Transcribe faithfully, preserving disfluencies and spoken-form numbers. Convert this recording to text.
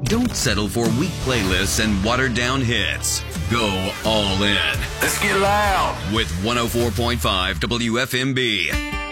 Don't settle for weak playlists and watered-down hits. Go all in. Let's get loud with one oh four point five W F M B.